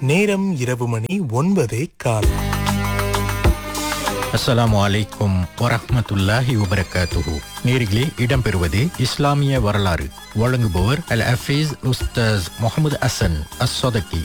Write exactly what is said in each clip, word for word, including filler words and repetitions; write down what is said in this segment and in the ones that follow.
நேரம் இரவு மணி ஒன்பதே கால். அஸ்ஸலாமு அலைக்கும் வரஹ்மத்துல்லாஹி வபரகாத்துஹு. நேரிலே இடம்பெறுவது இஸ்லாமிய வரலாறு. வழங்குபவர் அல் ஹஃபீஸ் உஸ்தாஸ் முஹம்மது ஹசன் அஸ்-ஸதகி.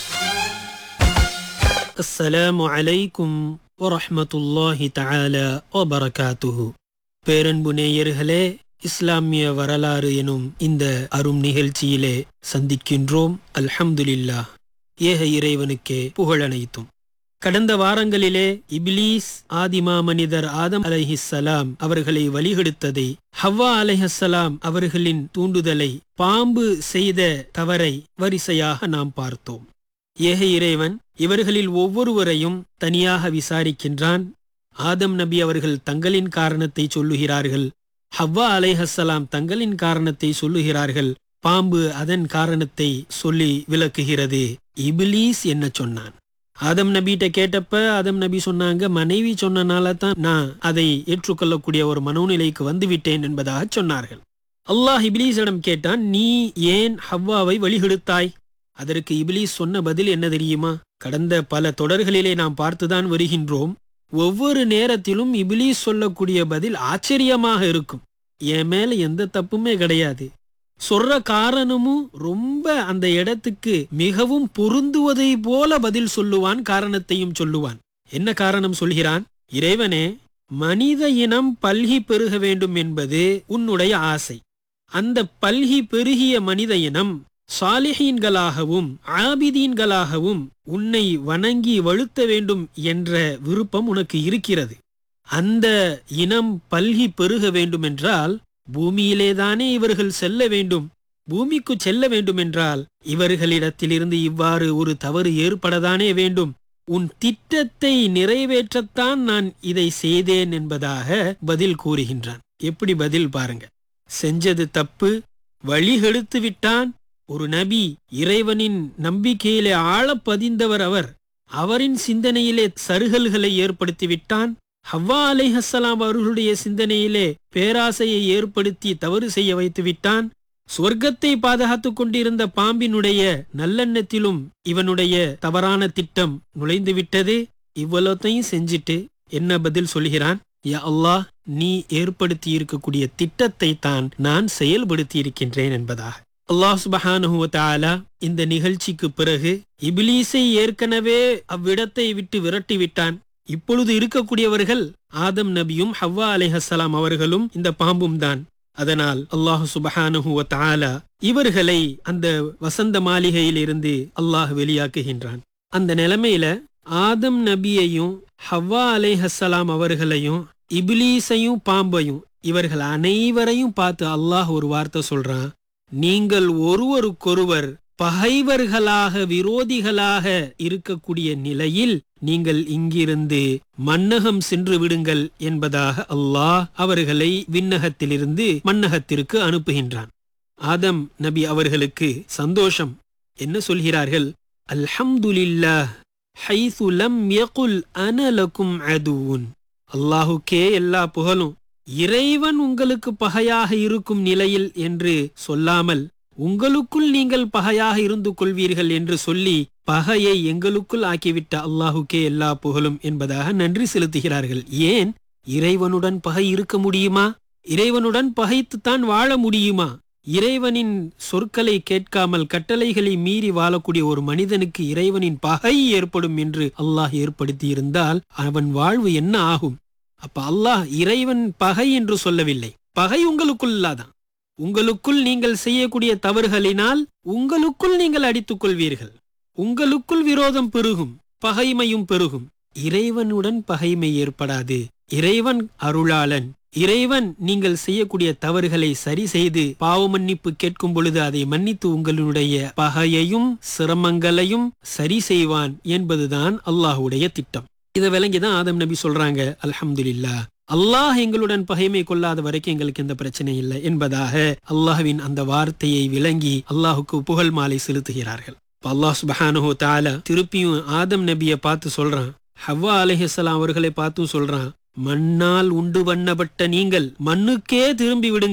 அஸ்ஸலாமு அலைக்கும் வரஹ்மத்துல்லாஹி தஆலா வபரகாத்துஹு. பேரன்பு நேயர்களே, இஸ்லாமிய வரலாறு எனும் இந்த அரும் நிகழ்ச்சியிலே சந்திக்கின்றோம். அல்ஹம்துலில்லாஹ், ஏக இறைவனுக்கே புகழனைத்தும். கடந்த வாரங்களிலே இப்லீஸ் ஆதிமா மனிதர் ஆதம் அலைஹிஸ்ஸலாம் அவர்களை வழிகெடுத்ததை, ஹவ்வா அலைஹிஸ்ஸலாம் அவர்களின் தூண்டுதலை, பாம்பு செய்த தவறை வரிசையாக நாம் பார்த்தோம். ஏக இறைவன் இவர்களில் ஒவ்வொருவரையும் தனியாக விசாரிக்கின்றான். ஆதம் நபி அவர்கள் தங்களின் காரணத்தை சொல்லுகிறார்கள், ஹவ்வா அலைஹிஸ்ஸலாம் தங்களின் காரணத்தை சொல்லுகிறார்கள், பாம்பு அதன் காரணத்தை சொல்லி விளக்குகிறது. இப்லீஸ் என்ன சொன்னான்? ஆதம் நபிட்ட கேட்டப்ப ஆதம் நபி சொன்னாங்க, மனைவி சொன்னனால தான் நான் அதை ஏற்றுக்கொள்ளக்கூடிய ஒரு மனோநிலைக்கு வந்துவிட்டேன் என்பதாக சொன்னார்கள். அல்லாஹ் இப்லீஸிடம் கேட்டான், நீ ஏன் ஹவ்வாவை வழிகெடுத்தாய்? அதற்கு இப்லீஸ் சொன்ன பதில் என்ன தெரியுமா? கடந்த பல தொடர்களிலே நாம் பார்த்துதான் வருகின்றோம். ஒவ்வொரு நேரத்திலும் இப்லீஸ் சொல்லக்கூடிய பதில் ஆச்சரியமாக இருக்கும். என் மேல எந்த தப்புமே கிடையாது, சொல்ற காரணமும் ரொம்ப அந்த இடத்துக்கு மிகவும் பொருந்துவதை போல பதில் சொல்லுவான், காரணத்தையும் சொல்லுவான். என்ன காரணம் சொல்கிறான்? இறைவனே, மனித இனம் பல்கி பெருக வேண்டும் என்பது உன்னுடைய ஆசை. அந்த பல்கி பெருகிய மனித இனம் சாலிஹீன்களாகவும் ஆபிதீன்களாகவும் உன்னை வணங்கி வழுத்த வேண்டும் என்ற விருப்பம் உனக்கு இருக்கிறது. அந்த இனம் பல்கி பெருக வேண்டும் என்றால் பூமியிலேதானே இவர்கள் செல்ல வேண்டும். பூமிக்கு செல்ல வேண்டும் என்றால் இவர்களிடத்திலிருந்து இவ்வாறு ஒரு தவறு ஏற்படத்தானே வேண்டும். உன் திட்டத்தை நிறைவேற்றத்தான் நான் இதை செய்தேன் என்பதாக பதில் கூறுகின்றான். எப்படி பதில் பாருங்க. செஞ்சது தப்பு, வழிகெடுத்து விட்டான். ஒரு நபி, இறைவனின் நம்பிக்கையிலே ஆழ பதிந்தவர் அவர். அவரின் சிந்தனையிலே சருகல்களை ஏற்படுத்தி விட்டான். ஹவ்வா அலைஹிஸ்ஸலாம் அவர்களுடைய சிந்தனையிலே பேராசையை ஏற்படுத்தி தவறு செய்ய வைத்து விட்டான். சொர்க்கத்தை பாதுகாத்துக் கொண்டிருந்த பாம்பினுடைய நல்லெண்ணத்திலும் இவனுடைய தவறான திட்டம் நுழைந்து விட்டது. இவ்வளத்தையும் செஞ்சிட்டு என்ன பதில் சொல்கிறான்? யா அல்லாஹ், நீ ஏற்படுத்தி இருக்கக்கூடிய திட்டத்தை தான் நான் செயல்படுத்தி இருக்கின்றேன் என்பதாக. அல்லாஹ் சுப்ஹானஹு வ தஆலா இந்த நிகழ்ச்சிக்கு பிறகு இப்லீஸை ஏற்கனவே அவ்விடத்தை விட்டு விரட்டி விட்டான். இப்பொழுது இருக்கக்கூடியவர்கள் ஆதம் நபியும் ஹவ்வா அலைஹிஸ்ஸலாம் அவர்களும் இந்த பாம்பும் தான். அதனால் அல்லாஹ் சுப்ஹானஹு வ தஆலா இவர்களை அந்த வசந்த மாளிகையிலிருந்து அல்லாஹ் வெளியாக்குகின்றான். அந்த நிலைமையில ஆதம் நபியையும் ஹவ்வா அலைஹிஸ்ஸலாம் அவர்களையும் இப்லீஸையும் பாம்பையும் இவர்கள் அனைவரையும் பார்த்து அல்லாஹ் ஒரு வார்த்தை சொல்றான், நீங்கள் ஒருவருக்கொருவர் பகைவர்களாக விரோதிகளாக இருக்கக்கூடிய நிலையில் நீங்கள் இங்கிருந்து மன்னகம் சென்று விடுங்கள் என்பதாக அல்லாஹ் அவர்களை விண்ணகத்திலிருந்து மன்னகத்திற்கு அனுப்புகின்றான். ஆதம் நபி அவர்களுக்கு சந்தோஷம். என்ன சொல்கிறார்கள்? அல்ஹம்துலில்லாஹ் ஹைது லம் யகுல் அன லகும் அதுவுன். அல்லாஹுக்கே எல்லா புகழும். இறைவன் உங்களுக்கு பகையாக இருக்கும் நிலையில் என்று சொல்லாமல் உங்களுக்குள் நீங்கள் பகையாக இருந்து கொள்வீர்கள் என்று சொல்லி பகையை எங்களுக்குள் ஆக்கிவிட்ட அல்லாஹுக்கே எல்லா புகழும் என்பதாக நன்றி செலுத்துகிறார்கள். ஏன்? இறைவனுடன் பகை இருக்க முடியுமா? இறைவனுடன் பகைத்துத்தான் வாழ முடியுமா? இறைவனின் சொற்களை கேட்காமல் கட்டளைகளை மீறி வாழக்கூடிய ஒரு மனிதனுக்கு இறைவனின் பகை ஏற்படும் என்று அல்லாஹ் ஏற்படுத்தி இருந்தால் அவன் வாழ்வு என்ன ஆகும்? அப்ப அல்லாஹ் இறைவன் பகை என்று சொல்லவில்லை. பகை உங்களுக்குள்ளாதான். உங்களுக்குள் நீங்கள் செய்யக்கூடிய தவறுகளினால் உங்களுக்குள் நீங்கள் அடித்துக் கொள்வீர்கள். உங்களுக்குள் விரோதம் பெருகும், பகைமையும் பெருகும். இறைவனுடன் பகைமை ஏற்படாது. இறைவன் அருளாளன். இறைவன் நீங்கள் செய்யக்கூடிய தவறுகளை சரி செய்து பாவ மன்னிப்பு கேட்கும் பொழுது அதை மன்னித்து உங்களுடைய பகையையும் சிரமங்களையும் சரி செய்வான் என்பதுதான் அல்லாஹுடைய திட்டம். இதை விளங்கிதான் ஆதம் நபி சொல்றாங்க, அல்ஹம்துலில்லாஹ், அல்லாஹ் எங்களுடன் பகைமை கொள்ளாத வரைக்கும் எங்களுக்கு எந்த பிரச்சனை இல்லை என்பதாக அல்லாஹ்வின் அந்த வார்த்தையை விளங்கி அல்லாஹுக்கு புகழ் மாலை செலுத்துகிறார்கள். அல்லாஹ் சுப்ஹானஹு தஆலா திருப்பியும் ஆதம் நபியை பார்த்து சொல்றான், ஹவ்வா அலைஹிஸ்ஸலாம் அவர்களை பார்த்தும் சொல்றான், மண்ணால் உண்டு பண்ணப்பட்ட நீங்கள் மண்ணுக்கே திரும்பி விடுங்கள்.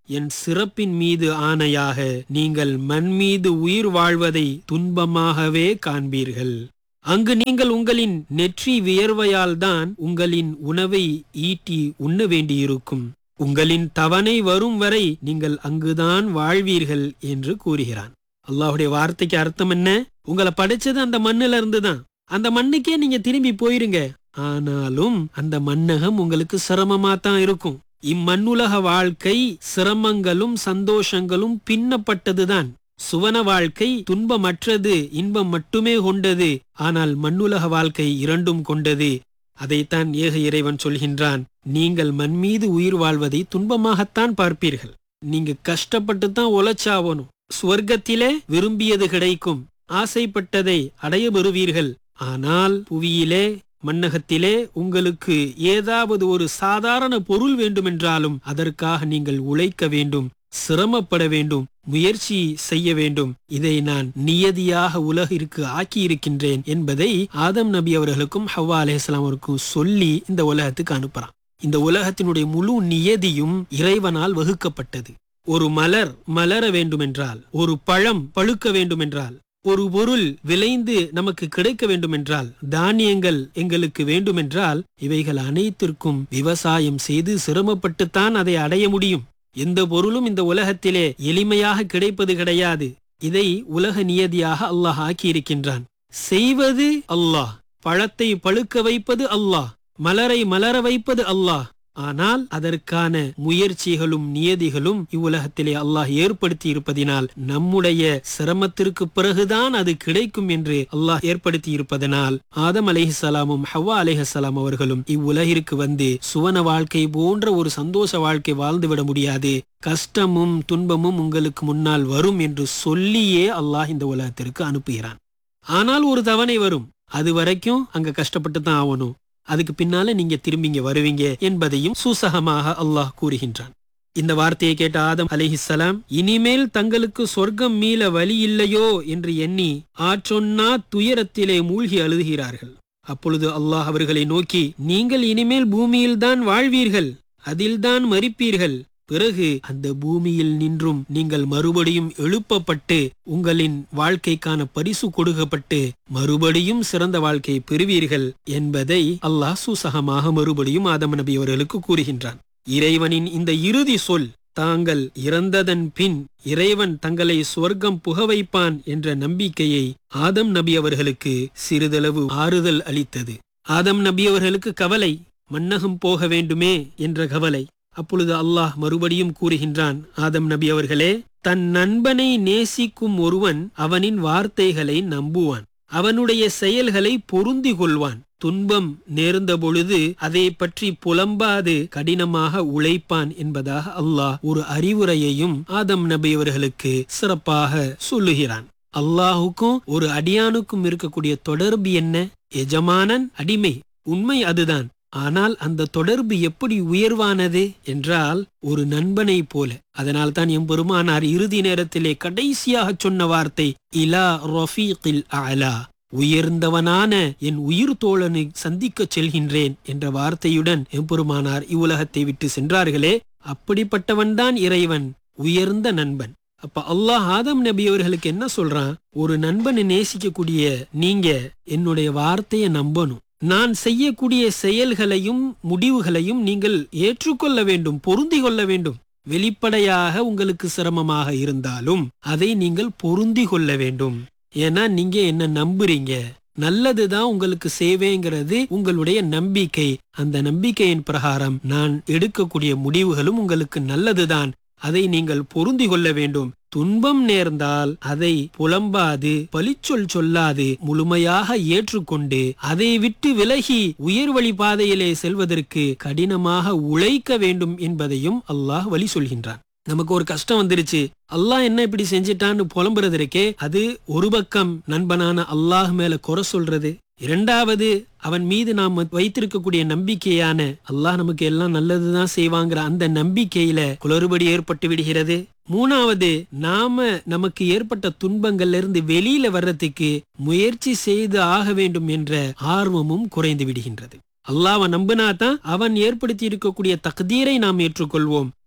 என் சிறப்பின் மீது ஆணையாக நீங்கள் மண் மீது உயிர் வாழ்வதை துன்பமாகவே காண்பீர்கள். அங்கு நீங்கள் உங்களின் நெற்றி வியர்வையால் தான் உங்களின் உணவை ஈட்டி உண்ண வேண்டியிருக்கும். உங்களின் தவணை வரும் வரை நீங்கள் அங்குதான் வாழ்வீர்கள் என்று கூறுகிறான். அல்லாஹுடைய வார்த்தைக்கு அர்த்தம் என்ன? உங்களை படைச்சது அந்த மண்ணுல இருந்துதான். அந்த மண்ணுக்கே நீங்க திரும்பி போயிருங்க. ஆனாலும் அந்த மண்ணகம் உங்களுக்கு சிரமமா தான் இருக்கும். இம்மண்ணுலக வாழ்க்கை சிரமங்களும் சந்தோஷங்களும் பின்னப்பட்டதுதான். சுவன வாழ்க்கை துன்பமற்றது, இன்பம் மட்டுமே கொண்டது. ஆனால் மண்ணுலக வாழ்க்கை இரண்டும் கொண்டது. அதைத்தான் ஏக இறைவன் சொல்கின்றான், நீங்கள் மண் மீது உயிர் வாழ்வதை துன்பமாகத்தான் பார்ப்பீர்கள். நீங்க கஷ்டப்பட்டு தான் உழைச்சாவணும். சுவர்க்கத்திலே விரும்பியது கிடைக்கும், ஆசைப்பட்டதை அடைய பெறுவீர்கள். ஆனால் புவியிலே மண்ணகத்திலே உங்களுக்கு ஏதாவது ஒரு சாதாரண பொருள் வேண்டுமென்றாலும் அதற்காக நீங்கள் உழைக்க வேண்டும், சிரமப்பட வேண்டும், முயற்சி செய்ய வேண்டும். இதை நான் நியதியாக உலகிற்கு ஆக்கியிருக்கின்றேன் என்பதை ஆதம் நபி அவர்களுக்கும் ஹவ்வா அலைஹிஸ்ஸலாம் அவருக்கும் சொல்லி இந்த உலகத்துக்கு அனுப்புறான். இந்த உலகத்தினுடைய முழு நியதியும் இறைவனால் வகுக்கப்பட்டது. ஒரு மலர் மலர வேண்டுமென்றால், ஒரு பழம் பழுக்க வேண்டுமென்றால், ஒரு பொருள் விளைந்து நமக்கு கிடைக்க வேண்டுமென்றால், தானியங்கள் எங்களுக்கு வேண்டுமென்றால், இவைகள் அனைத்திற்கும் விவசாயம் செய்து சிரமப்பட்டுத்தான் அதை அடைய முடியும். எந்த பொருளும் இந்த உலகத்திலே எளிமையாக கிடைப்பது கிடையாது. இதை உலக நியதியாக அல்லாஹ் ஆக்கியிருக்கின்றான். செய்வது அல்லாஹ், பழத்தை பழுக்க வைப்பது அல்லாஹ், மலரை மலர வைப்பது அல்லாஹ். ஆனால் அதற்கான முயற்சிகளும் நியதிகளும் இவ்வுலகத்திலே அல்லாஹ் ஏற்படுத்தி இருப்பதினால், நம்முடைய சிரமத்திற்கு பிறகுதான் அது கிடைக்கும் என்று அல்லாஹ் ஏற்படுத்தி இருப்பதனால், ஆதம் அலைஹிஸ்ஸலாமும் ஹவ்வா அலைஹிஸ்ஸலாம் அவர்களும் இவ்வுலகிற்கு வந்து சுவன வாழ்க்கை போன்ற ஒரு சந்தோஷ வாழ்க்கை வாழ்ந்துவிட முடியாது, கஷ்டமும் துன்பமும் உங்களுக்கு முன்னால் வரும் என்று சொல்லியே அல்லாஹ் இந்த உலகத்திற்கு அனுப்புகிறான். ஆனால் ஒரு தவணை வரும், அது வரைக்கும் அங்க கஷ்டப்பட்டு தான் ஆகணும். அதுக்கு பின்னால நீங்க திரும்பிங்க வருவீங்க என்பதையும் சூசகமாக அல்லாஹ் கூறுகின்றான். இந்த வார்த்தையை கேட்ட ஆதம் அலைஹிஸ்ஸலாம் இனிமேல் தங்களுக்கு சொர்க்கம் மீள வழி இல்லையோ என்று எண்ணி ஆற்றொன்னா துயரத்திலே மூழ்கி அழுகிறார்கள். அப்பொழுது அல்லாஹ் அவர்களை நோக்கி, நீங்கள் இனிமேல் பூமியில்தான் வாழ்வீர்கள், அதில்தான் மரிப்பீர்கள். பிறகு அந்த பூமியில் நின்றும் நீங்கள் மறுபடியும் எழுப்பப்பட்டு உங்களின் வாழ்க்கைக்கான பரிசு கொடுக்கப்பட்டு மறுபடியும் சிறந்த வாழ்க்கையை பெறுவீர்கள் என்பதை அல்லாஹ் சூசகமாக மறுபடியும் ஆதம் நபி அவர்களுக்கு கூறுகின்றான். இறைவனின் இந்த இறுதி சொல் தாங்கள் இறந்ததன் பின் இறைவன் தங்களை சொர்க்கம் புக வைப்பான் என்ற நம்பிக்கையை ஆதம் நபி அவர்களுக்கு சிறிதளவு ஆறுதல் அளித்தது. ஆதம் நபி அவர்களுக்கு கவலை, மன்னகம் போக வேண்டுமே என்ற கவலை. அப்பொழுது அல்லாஹ் மறுபடியும் கூறுகின்றான், ஆதம் நபி அவர்களே, தன் நண்பனை நேசிக்கும் ஒருவன் அவனின் வார்த்தைகளை நம்புவான், அவனுடைய செயல்களை பொருந்தி கொள்வான், துன்பம் நேர்ந்த பொழுது அதை பற்றி புலம்பாது கடினமாக உழைப்பான் என்பதாக அல்லாஹ் ஒரு அறிவுரையையும் ஆதம் நபி அவர்களுக்கு சிறப்பாக சொல்லுகிறான். அல்லாஹுக்கும் ஒரு அடியானுக்கும் இருக்கக்கூடிய தொடர்பு என்ன? எஜமானன் அடிமை, உண்மை அதுதான். ஆனால் அந்த தொடர்பு எப்படி உயர்வானது என்றால் ஒரு நண்பனை போல. அதனால் தான் எம்பெருமானார் இறுதி நேரத்திலே கடைசியாக சொன்ன வார்த்தை இலா ரஃபீகில் அலா, உயர்ந்தவனான என் உயிர் தோழனை சந்திக்க செல்கின்றேன் என்ற வார்த்தையுடன் எம்பெருமானார் இவ்வுலகத்தை விட்டு சென்றார்களே, அப்படிப்பட்டவன்தான் இறைவன், உயர்ந்த நண்பன். அப்ப அல்லாஹ் ஆதம் நபி அவர்களுக்கு என்ன சொல்றான்? ஒரு நண்பனை நேசிக்கக்கூடிய நீங்க என்னுடைய வார்த்தையை நம்பணும், நான் செய்யக்கூடிய செயல்களையும் முடிவுகளையும் நீங்கள் ஏற்றுக்கொள்ள வேண்டும், பொருந்தி கொள்ள வேண்டும். வெளிப்படையாக உங்களுக்கு சிரமமாக இருந்தாலும் அதை நீங்கள் பொருந்தி கொள்ள வேண்டும். ஏன்னா நீங்க என்ன நம்புறீங்க, நல்லதுதான் உங்களுக்கு சேவைங்கிறது உங்களுடைய நம்பிக்கை. அந்த நம்பிக்கையின் பிரகாரம் நான் எடுக்கக்கூடிய முடிவுகளும் உங்களுக்கு நல்லதுதான், அதை நீங்கள் பொருந்தி கொள்ள வேண்டும். துன்பம் நேர்ந்தால் அதை புலம்பாது பழிச்சொல் சொல்லாது முழுமையாக ஏற்றுக்கொண்டு அதை விட்டு விலகி உயர் வழி பாதையிலே செல்வதற்கு கடினமாக உழைக்க வேண்டும் என்பதையும் அல்லாஹ் வழி சொல்கின்றான். நமக்கு ஒரு கஷ்டம் வந்துருச்சு, அல்லாஹ் என்ன இப்படி செஞ்சிட்டான்னு புலம்புறது இருக்கே, அது ஒரு பக்கம் நண்பனான அல்லாஹ் மேல குறை சொல்றது. இரண்டாவது, அவன் மீது நாம் வைத்திருக்கக்கூடிய நம்பிக்கையான அல்லாஹ் நமக்கு எல்லாம் நல்லதுதான் செய்வாங்கிற அந்த நம்பிக்கையில குளறுபடி ஏற்பட்டு விடுகிறது. மூணாவது, நாம நமக்கு ஏற்பட்ட துன்பங்கள்ல இருந்து வெளியில வர்றதுக்கு முயற்சி செய்து ஆக வேண்டும் என்ற ஆர்வமும் குறைந்து விடுகின்றது. அல்லாஹ்வை நம்பினாதான் அவன் ஏற்படுத்தி இருக்கக்கூடிய தக்தீரை நாம் ஏற்றுக்கொள்வோம்.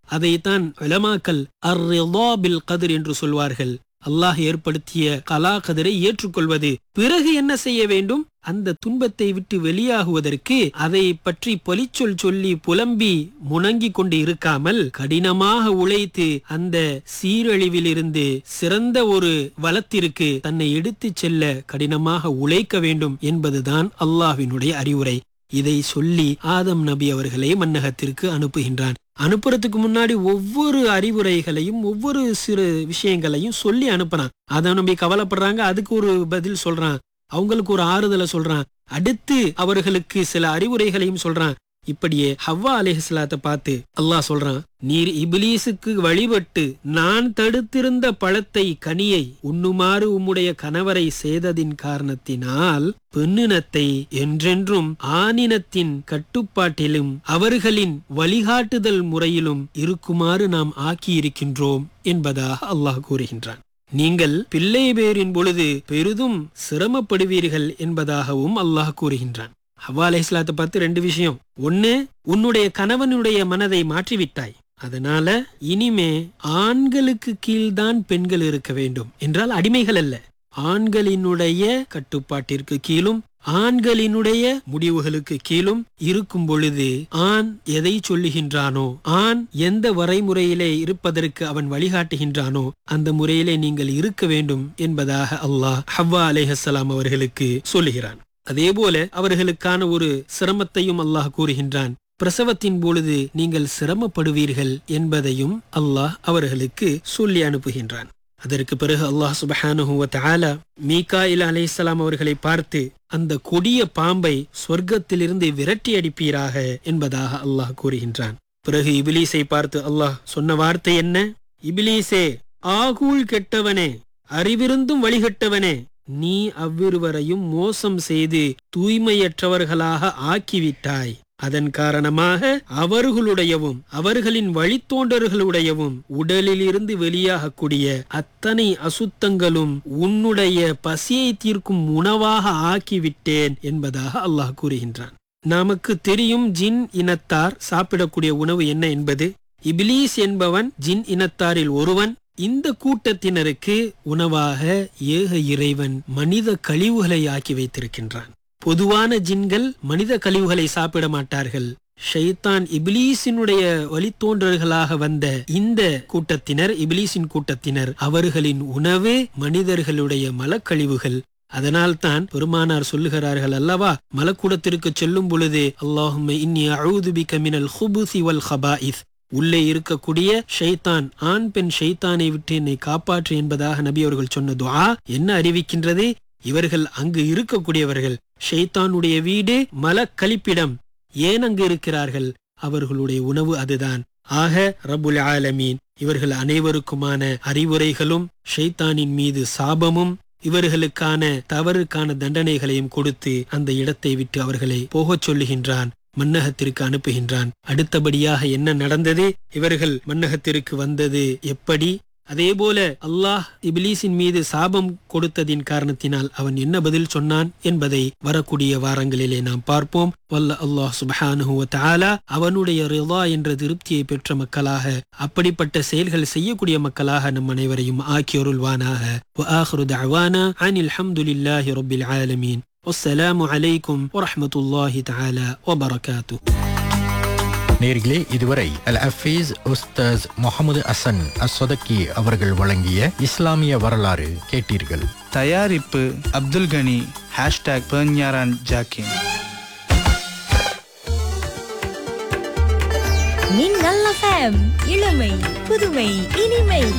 அதைத்தான் உலமாக்கள் அர்-ரிதா பில் கத்ர் என்று சொல்வார்கள். அல்லாஹ் ஏற்படுத்திய கலா கதிரை ஏற்றுக்கொள்வது. பிறகு என்ன செய்ய வேண்டும்? அந்த துன்பத்தை விட்டு வெளியாகுவதற்கு அதை பற்றி பொலிச்சொல் சொல்லி புலம்பி முணங்கி கொண்டு இருக்காமல் கடினமாக உழைத்து அந்த சீரழிவிலிருந்து சிறந்த ஒரு வளத்திற்கு தன்னை எடுத்துச் செல்ல கடினமாக உழைக்க வேண்டும் என்பதுதான் அல்லாஹ்வினுடைய அறிவுரை. இதை சொல்லி ஆதம் நபி அவர்களை மன்னகத்திற்கு அனுப்புகின்றான். அனுப்புறதுக்கு முன்னாடி ஒவ்வொரு அறிவுரைகளையும் ஒவ்வொரு சிறு விஷயங்களையும் சொல்லி அனுப்புறான். அதை நம்பி கவலைப்படுறாங்க, அதுக்கு ஒரு பதில் சொல்றான், அவங்களுக்கு ஒரு ஆறுதலை சொல்றான், அடுத்து அவர்களுக்கு சில அறிவுரைகளையும் சொல்றான். இப்படியே ஹவ்வா அலைஹிஸ்ஸலாத்தை பார்த்து அல்லாஹ் சொல்றான், நீர் இபிலீசுக்கு வழிபட்டு நான் தடுத்திருந்த பழத்தை கனியை உண்ணுமாறு உம்முடைய கணவரை செய்ததின் காரணத்தினால் பெண்ணினத்தை என்றென்றும் ஆணினத்தின் கட்டுப்பாட்டிலும் அவர்களின் வழிகாட்டுதல் முறையிலும் இருக்குமாறு நாம் ஆக்கியிருக்கின்றோம் என்பதாக அல்லாஹ் கூறுகின்றான். நீங்கள் பிள்ளை பேரின் பொழுது பெரிதும் சிரமப்படுவீர்கள் என்பதாகவும் அல்லாஹ் கூறுகின்றான். ஹவ்வா அலைஹிஸ்ஸலாத்தை பார்த்து ரெண்டு விஷயம். ஒன்னு, உன்னுடைய கணவனுடைய மனதை மாற்றிவிட்டாய், அதனால இனிமே ஆண்களுக்கு கீழ்தான் பெண்கள் இருக்க வேண்டும் என்றால் அடிமைகள் அல்ல, ஆண்களினுடைய கட்டுப்பாட்டிற்கு கீழும் ஆண்களினுடைய முடிவுகளுக்கு கீழும் இருக்கும் பொழுது ஆண் எதை சொல்லுகின்றானோ, ஆண் எந்த வரைமுறையிலே இருப்பதற்கு அவன் வழிகாட்டுகின்றானோ அந்த முறையிலே நீங்கள் இருக்க வேண்டும் என்பதாக அல்லாஹ் ஹவ்வா அலைஹிஸ்ஸலாம் அவர்களுக்கு சொல்லுகிறான். அதே போல அவர்களுக்கான ஒரு சிரமத்தையும் அல்லாஹ் கூறுகின்றான். பிரசவத்தின் பொழுது நீங்கள் சிரமப்படுவீர்கள் என்பதையும் அல்லாஹ் அவர்களுக்கு சொல்லி அனுப்புகின்றான். அதற்கு பிறகு அல்லாஹ் சுப்ஹானஹு வ தஆலா மீகாயில் அலைஹிஸ்ஸலாம் அவர்களை பார்த்து அந்த கொடிய பாம்பை சொர்க்கத்திலிருந்து விரட்டி அடிப்பீராக என்பதாக அல்லாஹ் கூறுகின்றான். பிறகு இபிலீஸை பார்த்து அல்லாஹ் சொன்ன வார்த்தை என்ன? இபிலீஸே, ஆகூல் கெட்டவனே, அறிவிருந்தும் வழிகட்டவனே, நீ அவ்விருவரையும் மோசம் செய்து தூய்மையற்றவர்களாக ஆக்கிவிட்டாய். அதன் காரணமாக அவர்களுடையவும் அவர்களின் வழித்தோன்றர்களுடையவும் உடலிலிருந்து வெளியாகக்கூடிய அத்தனை அசுத்தங்களும் உன்னுடைய பசியை தீர்க்கும் உணவாக ஆக்கிவிட்டேன் என்பதாக அல்லாஹ் கூறுகின்றான். நமக்கு தெரியும் ஜின் இனத்தார் சாப்பிடக்கூடிய உணவு என்ன என்பது. இபிலீஸ் என்பவன் ஜின் இனத்தாரில் ஒருவன். இந்த கூட்டத்தினருக்கு உணவாக ஏக இறைவன் மனித கழிவுகளை ஆக்கி வைத்திருக்கின்றான். பொதுவான ஜின்கள் மனித கழிவுகளை சாப்பிட மாட்டார்கள். ஷைத்தான் இபிலீசினுடைய வழித்தோன்றல்களாக வந்த இந்த கூட்டத்தினர், இபிலீசின் கூட்டத்தினர், அவர்களின் உணவு மனிதர்களுடைய மலக்கழிவுகள். அதனால்தான் பெருமானார் சொல்லுகிறார்கள் அல்லவா, மலக்கூடத்திற்கு செல்லும் பொழுது அல்லாஹும்ம இன்னி அஊது பிக மினல் குபுஸி வல் கபாயிஸ், உள்ளே இருக்கக்கூடிய ஷைத்தான், ஆண் பெண் ஷைத்தானை விட்டு என்னை காப்பாற்று என்பதாக நபி அவர்கள் சொன்ன துஆ என்ன அறிவிக்கின்றது? இவர்கள் அங்கு இருக்கக்கூடியவர்கள், ஷைத்தானுடைய வீடு மலக்கழிப்பிடம். ஏன் அங்கு இருக்கிறார்கள்? அவர்களுடைய உணவு அதுதான். ஆக ரப்புல் ஆலமீன் இவர்கள் அனைவருக்குமான அறிவுரைகளும் ஷைத்தானின் மீது சாபமும் இவர்களுக்கான தவறுக்கான தண்டனைகளையும் கொடுத்து அந்த இடத்தை விட்டு அவர்களை போகச் சொல்லுகின்றான், மன்னகத்திற்கு அனுப்புகின்றான். அடுத்தபடியாக என்ன நடந்தது? இவர்கள் மன்னகத்திற்கு வந்தது எப்படி? அதே போல அல்லாஹ் இபிலீசின் மீது சாபம் கொடுத்ததின் காரணத்தினால் அவன் என்ன பதில் சொன்னான் என்பதை வரக்கூடிய வாரங்களிலே நாம் பார்ப்போம். வல்ல அல்லாஹ் சுப்ஹானஹு வ தஆலா அவனுடைய ரிதா என்ற திருப்தியை பெற்ற மக்களாக, அப்படிப்பட்ட செயல்கள் செய்யக்கூடிய மக்களாக நம் அனைவரையும் ஆக்கியருள்வானாக. வ ஆகிரு தஅவானா அனில் ஹம்துலில்லாஹி ரப்பில் ஆலமீன். வஸ்ஸலாமு அலைக்கும் வரஹ்மத்துல்லாஹி தஆலா வ பரகாத்துஹு. நேர்களே, இதுவரை அல் ஹஃபீஸ் உஸ்தாஸ் முகமது ஹசன் அஸ்ஸதகி அவர்கள் வழங்கிய இஸ்லாமிய வரலாறு கேட்டீர்கள். தயாரிப்பு அப்துல் கனி. ஹேஷ்டாக் பெர்ஞாரான் ஜாக்கின். மின்னல் எஃப்எம், இளமை புதுமை இனிமை.